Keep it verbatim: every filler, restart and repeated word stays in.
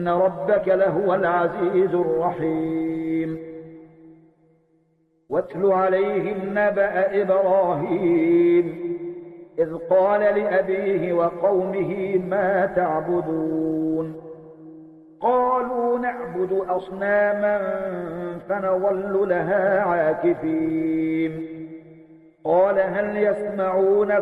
إن ربك لهو العزيز الرحيم. واتل عليهم نبأ إبراهيم إذ قال لأبيه وقومه ما تعبدون قالوا نعبد أصناما فنظل لها عاكفين قال هل يسمعونكم